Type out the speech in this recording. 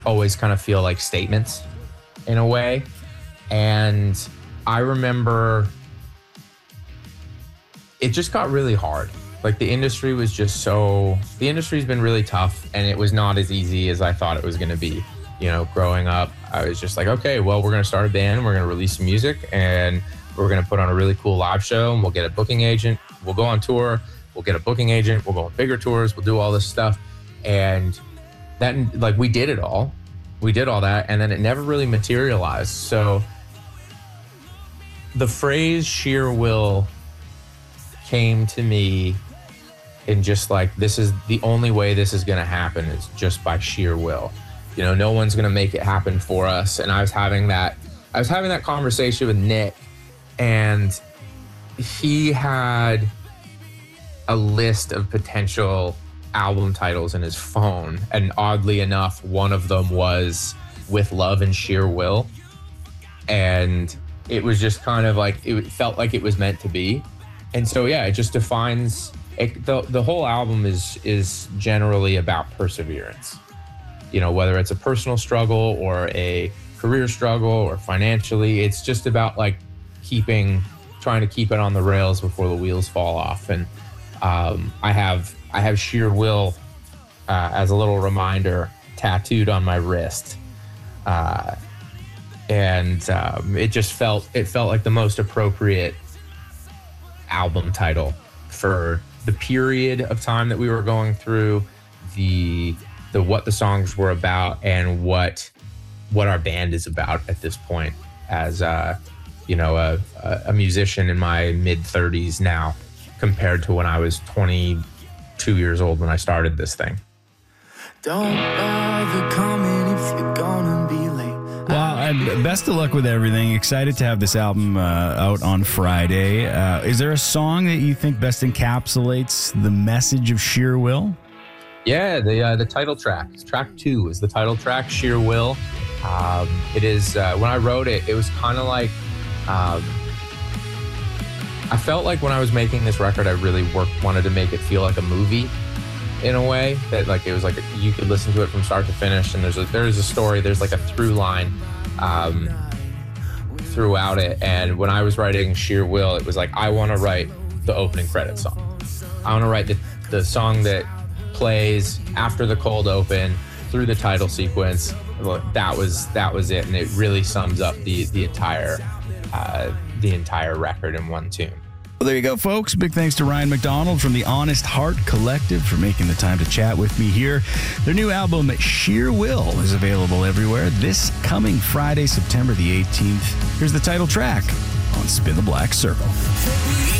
always kind of feel like statements in a way. And I remember it just got really hard. Like the industry's been really tough, and it was not as easy as I thought it was going to be. You know, growing up, I was just like, okay, well, we're going to start a band, we're going to release some music, and we're going to put on a really cool live show, and we'll get a booking agent, we'll go on tour, we'll get a booking agent, we'll go on bigger tours, we'll do all this stuff. And that, like, we did it all. We did all that, and then it never really materialized. So the phrase sheer will came to me in just like, this is the only way this is going to happen is just by sheer will. You know, no one's going to make it happen for us. And I was having that conversation with Nick, and he had a list of potential album titles in his phone. And oddly enough, one of them was With Love and Sheer Will. And it was just kind of like, it felt like it was meant to be. And so, yeah, it just defines it. The whole album is generally about perseverance. You know, whether it's a personal struggle or a career struggle or financially, it's just about like trying to keep it on the rails before the wheels fall off. And I have sheer will as a little reminder tattooed on my wrist. And it felt like the most appropriate album title for the period of time that we were going through, the what the songs were about, and what our band is about at this point as a musician in my mid-30s now compared to when I was 22 years old when I started this thing. Don't bother coming if you're gonna be late. Well, best of luck with everything. Excited to have this album out on Friday. Is there a song that you think best encapsulates the message of Sheer Will? Yeah, the title track. Track 2 is the title track, Sheer Will. It is, when I wrote it, it was kind of like, I felt like when I was making this record, I really wanted to make it feel like a movie in a way, that like it was like you could listen to it from start to finish, and there's a story, there's like a through line throughout it. And when I was writing Sheer Will, it was like, I want to write the opening credit song. I want to write the song that plays after the cold open through the title sequence. That was it, and it really sums up the entire record in one tune. Well, there you go, folks. Big thanks to Ryan McDonald from the Honest Heart Collective for making the time to chat with me here. Their new album, Sheer Will, is available everywhere this coming Friday, September the 18th. Here's the title track on Spin the Black Circle.